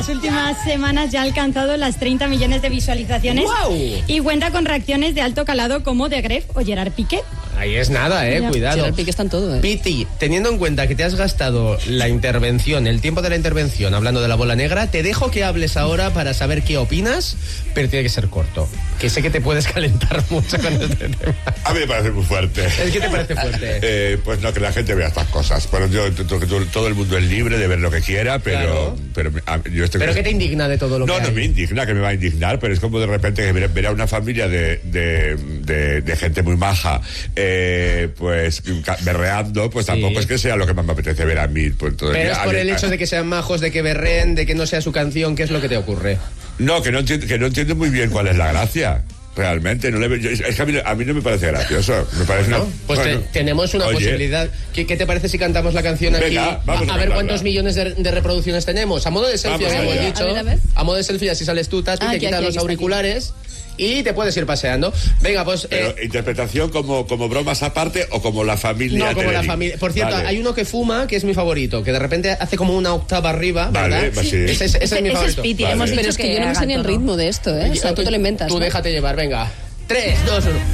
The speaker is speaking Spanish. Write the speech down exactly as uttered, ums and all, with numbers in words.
las últimas semanas ya ha alcanzado las treinta millones de visualizaciones. ¡Wow! Y cuenta con reacciones de alto calado como de Gref o Gerard Piqué. Ahí es nada, eh, Ya. cuidado. Gerard Piqué está en todo, eh. Piti, teniendo en cuenta que te has gastado la intervención, el tiempo de la intervención hablando de la bola negra, te dejo que hables ahora para saber qué opinas, pero tiene que ser corto. Que sé que te puedes calentar mucho con este tema. A mí me parece muy fuerte. ¿El qué te parece fuerte? Eh, pues no, que la gente vea estas cosas. Bueno, yo, to- to- todo el mundo es libre de ver lo que quiera, pero, Claro. pero a- yo estoy... ¿Pero qué te indigna de todo lo No, que no hay? me indigna, que me va a indignar, pero es como de repente que ver, ver a una familia de, de, de, de gente muy maja, eh, pues ca- berreando, pues Sí. tampoco es que sea lo que más me apetece ver a mí. Pues, todo el Pero día. es por el Alguien- hecho de que sean majos, de que berren, de que no sea su canción, ¿qué es lo que te ocurre? No, que no entiendo, que no entiendo muy bien cuál es la gracia. Realmente, no le veo- yo- es es que a mí, a mí no me parece gracioso. Me parece ¿No? una- Pues te- bueno, tenemos una oye, posibilidad. ¿Qué, qué te parece si cantamos la canción aquí? Venga, vamos a a, a ver cantarla. cuántos millones de, de reproducciones tenemos. A modo de selfie, Vamos habíamos allá. dicho. A ver, a ver. A modo de selfie, así sales tú, Taspi, Ah, te aquí, quitas aquí, los aquí está, auriculares y te puedes ir paseando. Venga, pues... Pero eh, interpretación como, como bromas aparte o como la familia. no, como la Telerín? familia. Por cierto, Vale. hay uno que fuma, que es mi favorito, que de repente hace como una octava arriba, Vale, ¿verdad? pues sí. Ese, ese- ese es mi Ese es favorito. Piti, Vale. hemos dicho Pero es que yo no me sé haga ni el todo. ritmo de esto, ¿eh? O sea, tú te lo inventas. Tú ¿no? déjate llevar, venga. Tres, dos, uno.